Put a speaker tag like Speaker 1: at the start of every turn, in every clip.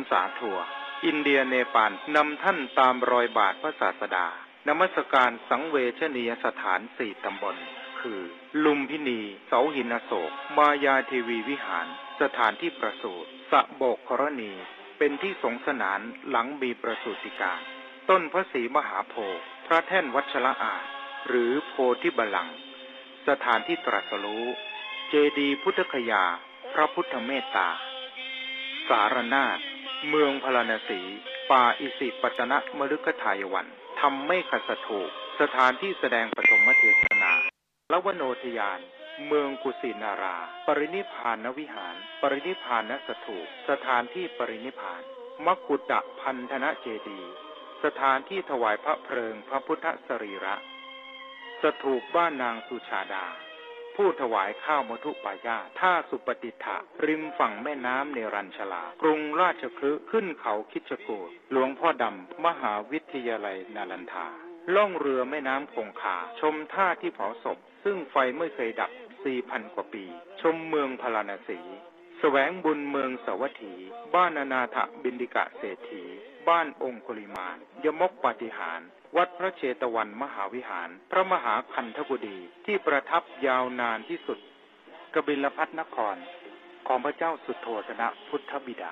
Speaker 1: สาทัวร์อินเดียเนปาลนำท่านตามรอยบาทพระศาสดานมัสการสังเวชนียสถาน4 ตำบลคือลุมพินีเสาหินอโศกมายาเทวีวิหารสถานที่ประสูติสะโบกกรณีเป็นที่สงสนานหลังมีประสูติการต้นพระศรีมหาโพธิ์พระแท่นวัชระอาจหรือโพธิบัลลังก์สถานที่ตรัสรู้เจดีย์พุทธคยาพระพุทธเมตตาสารนาถเมืองพาราณสีป่าอิสิปตนมฤคทายวันธรรมไม่ขัดสถูปสถานที่แสดงปฐมเทศนาลวโนทยานเมืองกุสินาราปรินิพพานวิหารปรินิพพานสถูปสถานที่ปรินิพพานมกุฏพันธนเจดีย์สถานที่ถวายพระเพลิงพระพุทธสรีระสถูปบ้านนางสุชาดาผู้ถวายข้าวมทุปายาท่าสุปฏิฐะริมฝั่งแม่น้ำเนรัญชลากรุงราชคฤห์ขึ้นเขาคิชกูฏหลวงพ่อดำมหาวิทยาลัยนาลันทาล่องเรือแม่น้ำคงคาชมท่าที่เผาศพซึ่งไฟไม่เคยดับ 4,000 กว่าปีชมเมืองพาราณสีแสวงบุญเมืองสวัสถีบ้านอนาถบิณฑิกะเศรษฐีบ้านองคุลิมานยมกปาฏิหาริย์วัดพระเชตวันมหาวิหารพระมหาคันธกุฎีที่ประทับยาวนานที่สุดกบิลพัสนครของพระเจ้าสุโธทนะพุทธบิดา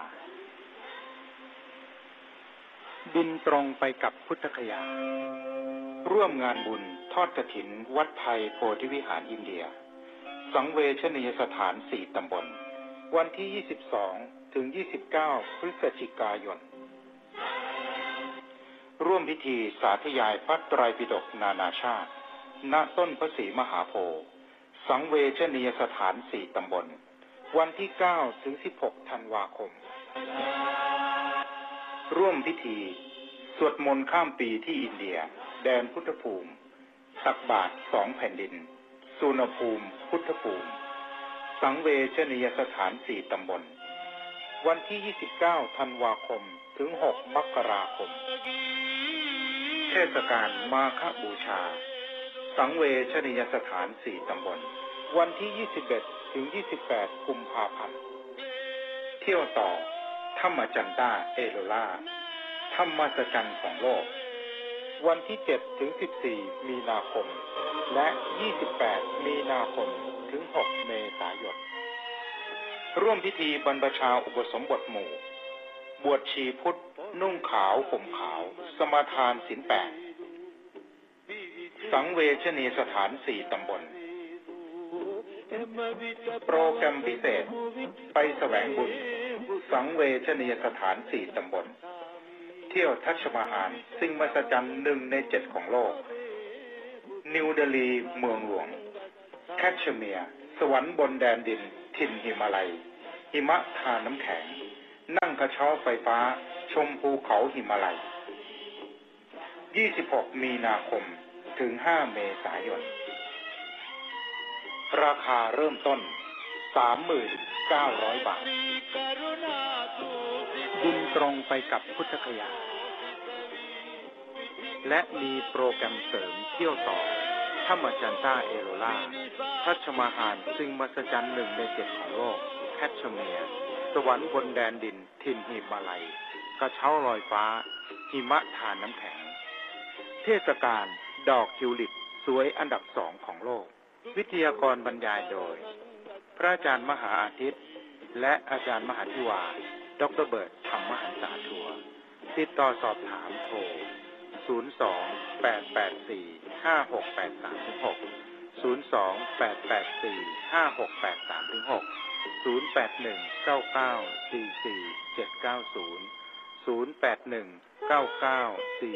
Speaker 1: บินตรงไปกับพุทธคยาร่วมงานบุญทอดกฐินวัดไทยโพธิวิหารอินเดียสังเวชนียสถาน4 ตำบลวันที่22 ถึง 29 พฤศจิกายนร่วมพิธีสาธยายพระไตรปิฎกนานาชาติณต้นพระศรีมหาโพธิ์สังเวชนียสถาน4 ตำบลวันที่9 ถึง 16 ธันวาคมร่วมพิธีสวดมนต์ข้ามปีที่อินเดียแดนพุทธภูมิตักบาตร2 แผ่นดินสุนภูมิพุทธภูมิสังเวชนียสถาน4 ตำบลวันที่29 ธันวาคมถึง 6 มกราคมเทศกาลมาฆบูชาสังเวชนียสถาน4 ตำบลวันที่21 ถึง 28 กุมภาพันธ์เที่ยวต่อธรรมจันตาเอโลล่าธรรมสัจจ์ของโลกวันที่7 ถึง 14 มีนาคมและ28 มีนาคมถึง 6 เมษายนร่วมพิธีบรรพชาอุปสมบทหมู่บวชชีพุทธนุ่งขาวห่มขาวสมาทานศีล 8สังเวชนียสถาน4 ตำบลโปรแกรมพิเศษไปแสวงบุญสังเวชนียสถาน4 ตำบลเที่ยวทัชมาฮาลสิ่งมหัศจรรย์1 ใน 7ของโลกนิวเดลีเมืองหลวงแคชเมียร์สวรรค์บนแดนดินถิ่นหิมาลัยหิมะทาน้ำแข็งนั่งกระเช้าไฟฟ้าชมภูเขาหิมาลัย26 มีนาคมถึง 5 เมษายนราคาเริ่มต้น 39,000 บาทบินตรงไปกับพุทธคยาและมีโปรแกรมเสริมเที่ยวต่อธรรมจันตาเอโลล่าทัชมาฮาลสิ่งมหัศจรรย์1 ใน 7ของโลกแคชเมียร์สวรรค์บนแดนดินถิ่นหิมาลัยกระเช้าลอยฟ้าหิมะทานน้ำแข็งเทศกาลดอกทิวลิปสวยอันดับ 2 ของโลกวิทยากรบรรยายโดยพระอาจารย์มหาอาทิตย์และอาจารย์มหาธิวาดร.เบิร์ตธรรมหันษาทัวร์ติดต่อสอบถามโทร 02-884-5683-6 02-884-5683-6 081-9944-790 081-9944